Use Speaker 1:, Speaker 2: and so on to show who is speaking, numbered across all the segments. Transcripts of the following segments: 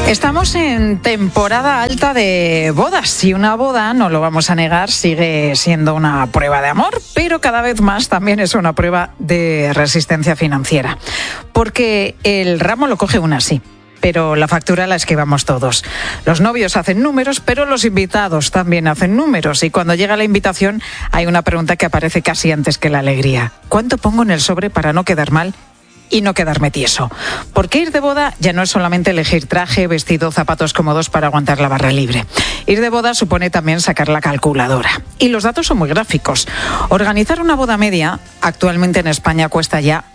Speaker 1: Estamos en temporada alta de bodas y una boda, no lo vamos a negar, sigue siendo una prueba de amor, pero cada vez más también es una prueba de resistencia financiera, porque el ramo lo coge una sí, pero la factura la esquivamos todos. Los novios hacen números, pero los invitados también hacen números, y cuando llega la invitación hay una pregunta que aparece casi antes que la alegría: ¿cuánto pongo en el sobre para no quedar mal y no quedarme tieso? Porque ir de boda ya no es solamente elegir traje, vestido, zapatos cómodos para aguantar la barra libre. Ir de boda supone también sacar la calculadora. Y los datos son muy gráficos. Organizar una boda media actualmente en España cuesta ya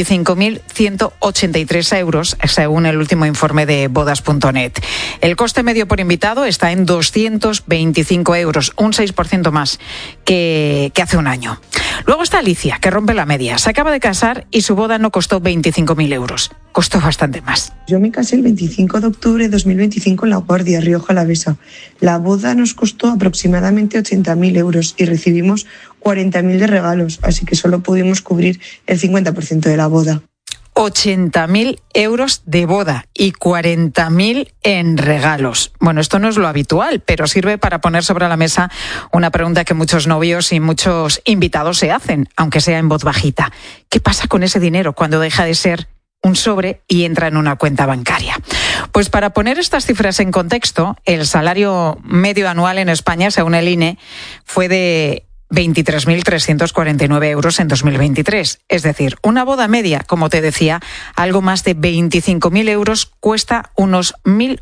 Speaker 1: 25.183 euros, según el último informe de bodas.net. El coste medio por invitado está en 225 euros, un 6% más que hace un año. Luego está Alicia, que rompe la media. Se acaba de casar y su boda no costó 25.000 euros. Costó bastante más.
Speaker 2: Yo me casé el 25 de octubre de 2025 en La Guardia, Rioja Alavesa. La boda nos costó aproximadamente 80.000 euros y recibimos 40.000 de regalos, así que solo pudimos cubrir el 50% de la boda.
Speaker 1: 80.000 euros de boda y 40.000 en regalos. Bueno, esto no es lo habitual, pero sirve para poner sobre la mesa una pregunta que muchos novios y muchos invitados se hacen, aunque sea en voz bajita. ¿Qué pasa con ese dinero cuando deja de ser un sobre y entra en una cuenta bancaria? Pues para poner estas cifras en contexto, el salario medio anual en España, según el INE, fue de 23.349 euros en 2023. Es decir, una boda media, como te decía, algo más de 25.000 euros, cuesta unos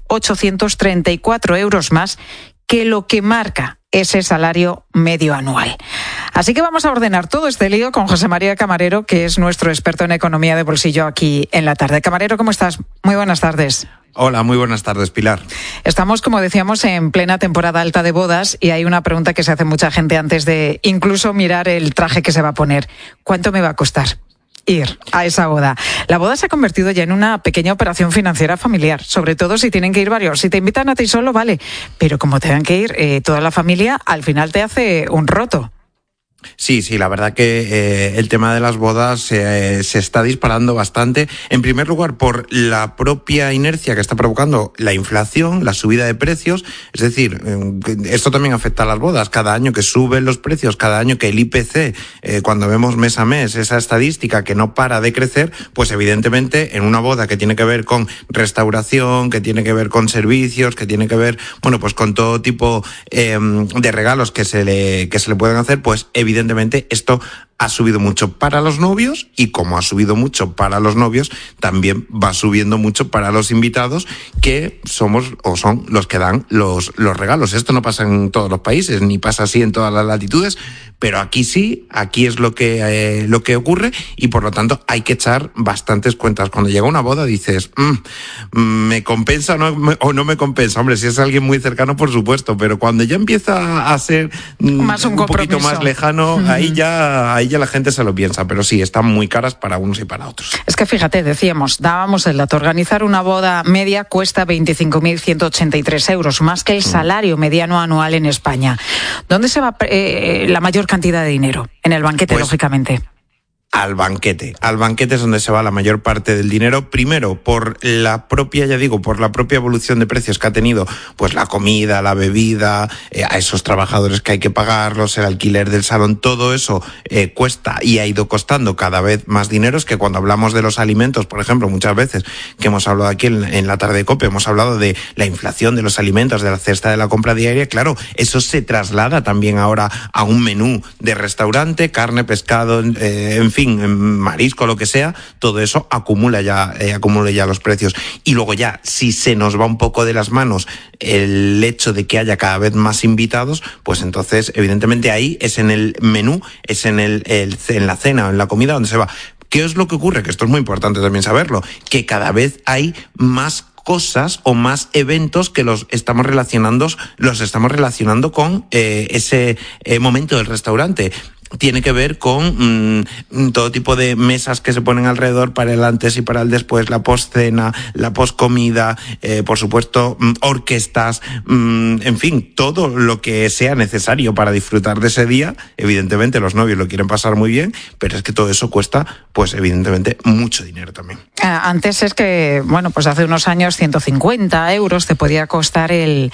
Speaker 1: 1.834 euros más que lo que marca ese salario medio anual. Así que vamos a ordenar todo este lío con José María Camarero, que es nuestro experto en economía de bolsillo aquí en La Tarde. Camarero, ¿cómo estás? Muy buenas tardes.
Speaker 3: Hola, muy buenas tardes, Pilar.
Speaker 1: Estamos, como decíamos, en plena temporada alta de bodas y hay una pregunta que se hace mucha gente antes de incluso mirar el traje que se va a poner. ¿Cuánto me va a costar ir a esa boda? La boda se ha convertido ya en una pequeña operación financiera familiar, sobre todo si tienen que ir varios. Si te invitan a ti solo, vale, pero como tengan que ir toda la familia, al final te hace un roto.
Speaker 3: Sí, la verdad que el tema de las bodas se está disparando bastante. En primer lugar, por la propia inercia que está provocando la inflación, la subida de precios. Es decir, esto también afecta a las bodas. Cada año que suben los precios, cada año que el IPC, cuando vemos mes a mes esa estadística que no para de crecer, pues evidentemente en una boda que tiene que ver con restauración, que tiene que ver con servicios, que tiene que ver, bueno, pues con todo tipo de regalos que se le pueden hacer, pues evidentemente esto ha subido mucho para los novios, y como ha subido mucho para los novios, también va subiendo mucho para los invitados, que somos o son los que dan los regalos. Esto no pasa en todos los países, ni pasa así en todas las latitudes, pero aquí sí, aquí es lo que ocurre, y por lo tanto hay que echar bastantes cuentas. Cuando llega una boda dices, ¿me compensa o no me compensa? Hombre, si es alguien muy cercano, por supuesto, pero cuando ya empieza a ser
Speaker 1: más un
Speaker 3: poquito más lejano, ahí ya la gente se lo piensa, pero sí, están muy caras para unos y para otros.
Speaker 1: Es que fíjate, dábamos el dato, organizar una boda media cuesta 25.183 euros, más que el salario mediano anual en España. ¿Dónde se va la mayor cantidad de dinero? En el banquete, pues, lógicamente.
Speaker 3: Al banquete es donde se va la mayor parte del dinero, primero por la propia evolución de precios que ha tenido pues la comida, la bebida, a esos trabajadores que hay que pagarlos, el alquiler del salón, todo eso cuesta y ha ido costando cada vez más dinero. Es que cuando hablamos de los alimentos, por ejemplo, muchas veces que hemos hablado aquí en La Tarde de COPE, hemos hablado de la inflación de los alimentos, de la cesta de la compra diaria. Claro, eso se traslada también ahora a un menú de restaurante, carne, pescado, en fin, marisco, lo que sea, todo eso acumula ya los precios. Y luego ya, si se nos va un poco de las manos el hecho de que haya cada vez más invitados, pues entonces, evidentemente, ahí es en el menú, es en la cena o en la comida donde se va. ¿Qué es lo que ocurre? Que esto es muy importante también saberlo, que cada vez hay más cosas o más eventos que los estamos relacionando con ese momento del restaurante. tiene que ver con todo tipo de mesas que se ponen alrededor para el antes y para el después, la postcena, la postcomida, por supuesto, orquestas, en fin, todo lo que sea necesario para disfrutar de ese día. Evidentemente los novios lo quieren pasar muy bien, pero es que todo eso cuesta, pues evidentemente, mucho dinero también.
Speaker 1: Antes es que, bueno, pues hace unos años 150 euros te podía costar el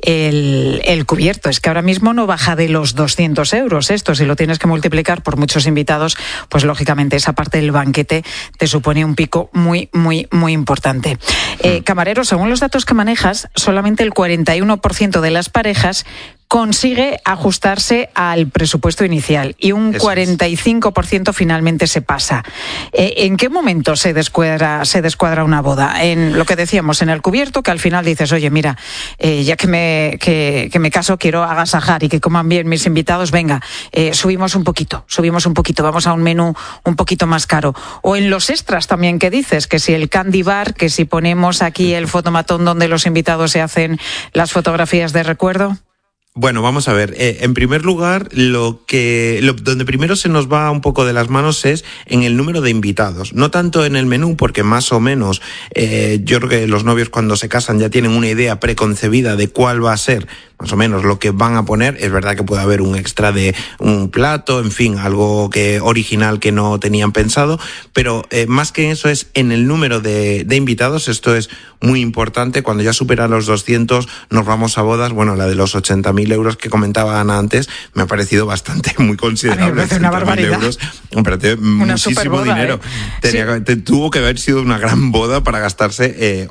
Speaker 1: cubierto. Es que ahora mismo no baja de los 200 euros esto. Si lo tienes que multiplicar por muchos invitados, pues lógicamente esa parte del banquete te supone un pico muy, muy, muy importante. Camarero, según los datos que manejas, solamente el 41% de las parejas consigue ajustarse al presupuesto inicial y un 45% finalmente se pasa. ¿En qué momento se descuadra una boda? En lo que decíamos, en el cubierto, que al final dices, oye, mira, ya que me caso, quiero agasajar y que coman bien mis invitados, venga, subimos un poquito, vamos a un menú un poquito más caro. O en los extras también que dices, que si el candy bar, que si ponemos aquí el fotomatón donde los invitados se hacen las fotografías de recuerdo.
Speaker 3: Bueno, vamos a ver. En primer lugar, donde primero se nos va un poco de las manos es en el número de invitados. No tanto en el menú, porque más o menos yo creo que los novios cuando se casan ya tienen una idea preconcebida de cuál va a ser más o menos lo que van a poner. Es verdad que puede haber un extra de un plato, en fin, algo original que no tenían pensado, pero más que eso es en el número de invitados. Esto es muy importante. Cuando ya superan los 200 nos vamos a bodas. Bueno, la de los 80.000 euros que comentaba Ana antes me ha parecido muy considerable.
Speaker 1: A mí me parece una barbaridad.
Speaker 3: Me parece muchísimo dinero. Tuvo que haber sido una gran boda para gastarse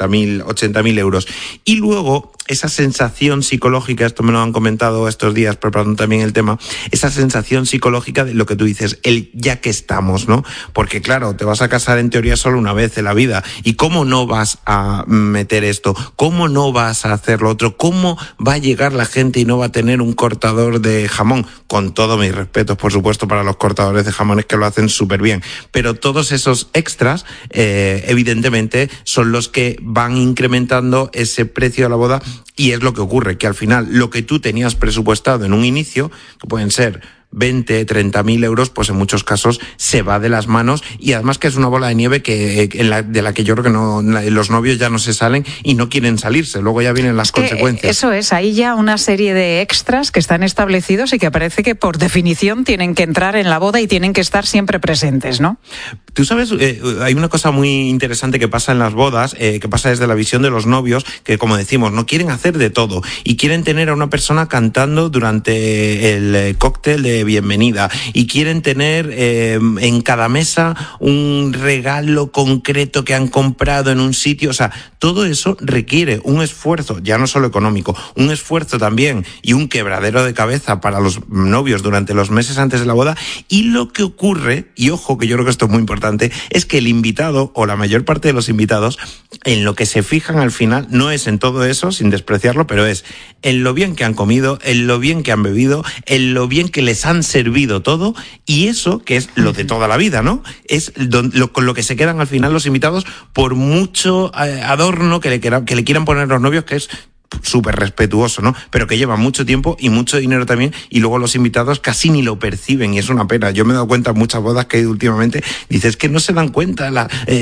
Speaker 3: 80.000 euros. Y luego esa sensación psicológica, esto me lo han comentado estos días preparando también el tema, esa sensación psicológica de lo que tú dices, el ya que estamos, ¿no? Porque claro, te vas a casar en teoría solo una vez en la vida, y ¿cómo no vas a meter esto? ¿Cómo no vas a hacer lo otro? ¿Cómo va a llegar la gente y no va a tener un cortador de jamón? Con todos mis respetos, por supuesto, para los cortadores de jamones que lo hacen súper bien, pero todos esos extras, evidentemente, son los que van incrementando ese precio de la boda. Y es lo que ocurre, que al final lo que tú tenías presupuestado en un inicio, que pueden ser 20, 30.000 euros, pues en muchos casos se va de las manos, y además que es una bola de nieve de la que yo creo que los novios ya no se salen y no quieren salirse, luego ya vienen las consecuencias.
Speaker 1: Eso es, hay ya una serie de extras que están establecidos y que parece que por definición tienen que entrar en la boda y tienen que estar siempre presentes, ¿no?
Speaker 3: Tú sabes, hay una cosa muy interesante que pasa en las bodas, que pasa desde la visión de los novios, que como decimos, no quieren hacer de todo y quieren tener a una persona cantando durante el cóctel de bienvenida, y quieren tener en cada mesa un regalo concreto que han comprado en un sitio. O sea, todo eso requiere un esfuerzo, ya no solo económico, un esfuerzo también y un quebradero de cabeza para los novios durante los meses antes de la boda. Y lo que ocurre, y ojo que yo creo que esto es muy importante, es que el invitado o la mayor parte de los invitados en lo que se fijan al final no es en todo eso, sin despreciarlo, pero es en lo bien que han comido, en lo bien que han bebido, en lo bien que les han servido todo, y eso que es lo de toda la vida, ¿no? Es con lo que se quedan al final los invitados, por mucho adorno que le quieran poner los novios, que es súper respetuoso, ¿no? Pero que lleva mucho tiempo y mucho dinero también, y luego los invitados casi ni lo perciben, y es una pena. Yo me he dado cuenta en muchas bodas que he ido últimamente, dices que no se dan cuenta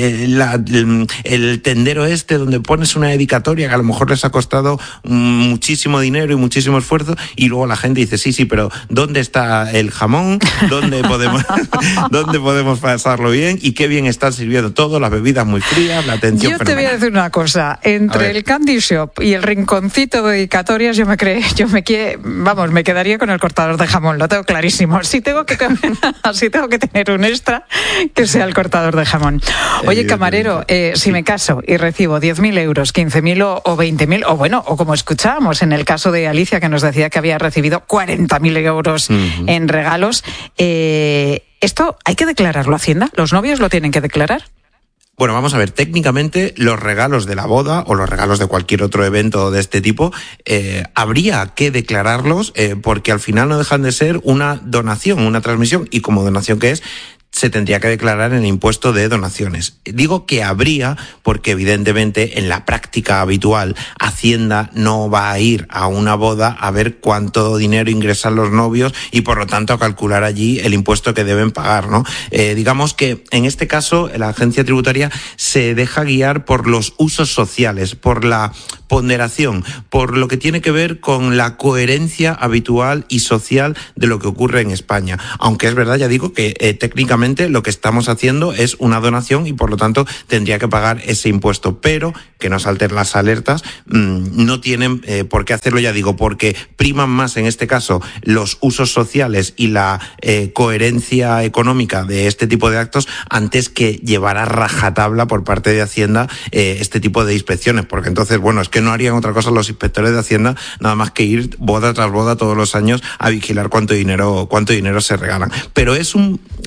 Speaker 3: el tendero donde pones una dedicatoria que a lo mejor les ha costado muchísimo dinero y muchísimo esfuerzo, y luego la gente dice, sí, pero ¿dónde está el jamón? ¿Dónde podemos pasarlo bien? Y qué bien están sirviendo todo, las bebidas muy frías, la atención fenomenal.
Speaker 1: Yo te voy a decir una cosa, entre el candy shop y el rincón de dedicatorias, me quedaría con el cortador de jamón, lo tengo clarísimo. Si tengo que tener un extra, que sea el cortador de jamón. Oye, camarero, si me caso y recibo 10.000 euros, 15.000 o 20.000, o como escuchábamos en el caso de Alicia, que nos decía que había recibido 40.000 euros en regalos, ¿esto hay que declararlo a Hacienda? ¿Los novios lo tienen que declarar?
Speaker 3: Bueno, vamos a ver, técnicamente los regalos de la boda o los regalos de cualquier otro evento de este tipo habría que declararlos porque al final no dejan de ser una donación, una transmisión, y como donación que es, se tendría que declarar en el impuesto de donaciones. Digo que habría porque evidentemente en la práctica habitual Hacienda no va a ir a una boda a ver cuánto dinero ingresan los novios y por lo tanto a calcular allí el impuesto que deben pagar, ¿no? Digamos que en este caso la agencia tributaria se deja guiar por los usos sociales, por la ponderación, por lo que tiene que ver con la coherencia habitual y social de lo que ocurre en España. Aunque es verdad, ya digo, que técnicamente lo que estamos haciendo es una donación y por lo tanto tendría que pagar ese impuesto, pero que no salten las alertas, no tienen por qué hacerlo, ya digo, porque priman más en este caso los usos sociales y la coherencia económica de este tipo de actos antes que llevar a rajatabla por parte de Hacienda este tipo de inspecciones, porque entonces, bueno, es que no harían otra cosa los inspectores de Hacienda nada más que ir boda tras boda todos los años a vigilar cuánto dinero se regalan. Pero eso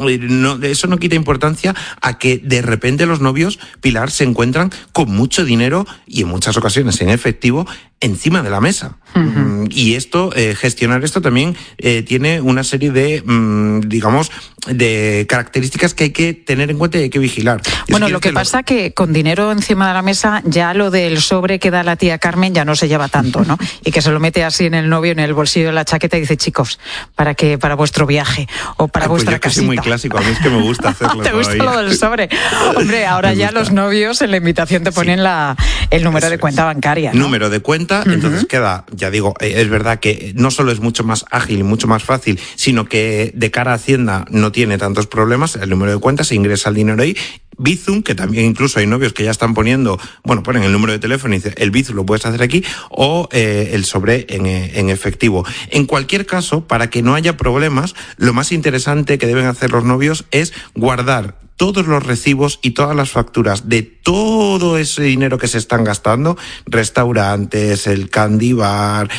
Speaker 3: no quita importancia a que de repente los novios, Pilar, se encuentran con mucho dinero y en muchas ocasiones en efectivo encima de la mesa. Uh-huh. Y gestionar esto también tiene una serie de, digamos, de características que hay que tener en cuenta y hay que vigilar.
Speaker 1: Bueno, lo que pasa que con dinero encima de la mesa ya lo del sobre que da la tía Carmen ya no se lleva tanto, ¿no? Y que se lo mete así en el novio, en el bolsillo de la chaqueta y dice, chicos, para vuestro viaje o para vuestra casita.
Speaker 3: Soy muy clásico, a mí es que me gusta hacerlo.
Speaker 1: ¿Te gusta lo del sobre? Hombre, ahora ya los novios en la invitación te ponen el número de cuenta bancaria, ¿no?
Speaker 3: Número de cuenta, uh-huh. Entonces queda, ya digo, es verdad que no solo es mucho más ágil y mucho más fácil, sino que de cara a Hacienda no tiene tantos problemas, el número de cuenta, se ingresa el dinero ahí. Bizum, que también incluso hay novios que ya están ponen el número de teléfono y dice, el Bizum lo puedes hacer aquí, o el sobre en efectivo. En cualquier caso, para que no haya problemas, lo más interesante que deben hacer los novios es guardar todos los recibos y todas las facturas de todo ese dinero que se están gastando, restaurantes, el candy bar,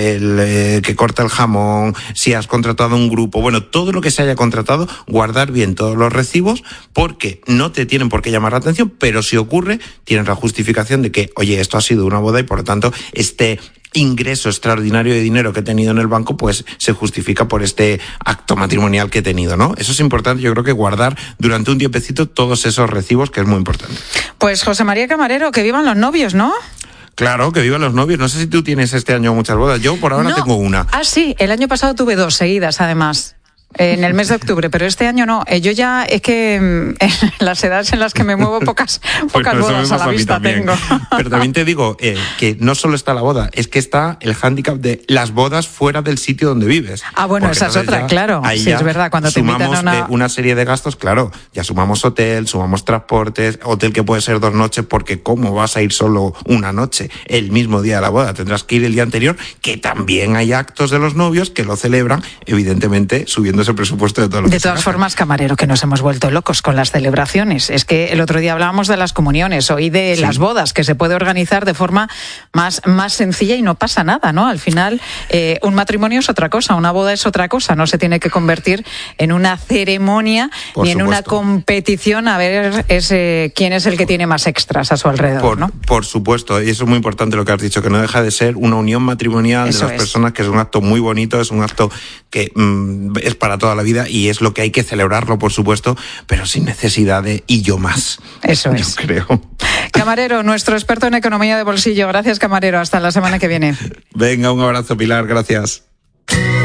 Speaker 3: el que corta el jamón, si has contratado un grupo, bueno, todo lo que se haya contratado, guardar bien todos los recibos, porque no te tienen por qué llamar la atención, pero si ocurre, tienes la justificación de que, oye, esto ha sido una boda y por lo tanto este ingreso extraordinario de dinero que he tenido en el banco, pues se justifica por este acto matrimonial que he tenido, ¿no? Eso es importante, yo creo que guardar durante un tiempecito todos esos recibos, que es muy importante.
Speaker 1: Pues José María Camarero, que vivan los novios, ¿no?
Speaker 3: Claro, que vivan los novios. No sé si tú tienes este año muchas bodas. Yo por ahora tengo una.
Speaker 1: Ah, sí, el año pasado tuve 2 seguidas, además. En el mes de octubre, pero este año no. Yo ya, es que en las edades en las que me muevo pocas bodas a la vista tengo.
Speaker 3: Pero también te digo que no solo está la boda, es que está el hándicap de las bodas fuera del sitio donde vives.
Speaker 1: Ah, bueno, esa es otra, claro. Sí, es verdad, cuando te invitan a
Speaker 3: una serie de gastos, claro, ya sumamos hotel, sumamos transportes, hotel que puede ser 2 noches, porque ¿cómo vas a ir solo una noche el mismo día de la boda? Tendrás que ir el día anterior, que también hay actos de los novios que lo celebran, evidentemente, subiendo ese presupuesto de todo lo que
Speaker 1: de todas formas, Camarero, que nos hemos vuelto locos con las celebraciones. Es que el otro día hablábamos de las comuniones, hoy de las bodas, que se puede organizar de forma más sencilla y no pasa nada, ¿no? Al final, un matrimonio es otra cosa, una boda es otra cosa, no se tiene que convertir en una ceremonia ni en una competición a ver quién es el que tiene más extras a su alrededor, ¿no?
Speaker 3: Por supuesto, y eso es muy importante lo que has dicho, que no deja de ser una unión matrimonial de las personas, que es un acto muy bonito, es un acto que es para toda la vida y es lo que hay que celebrarlo, por supuesto, pero sin necesidad de y yo más.
Speaker 1: Eso es.
Speaker 3: Yo creo.
Speaker 1: Camarero, nuestro experto en economía de bolsillo. Gracias, Camarero. Hasta la semana que viene.
Speaker 3: Venga, un abrazo, Pilar. Gracias.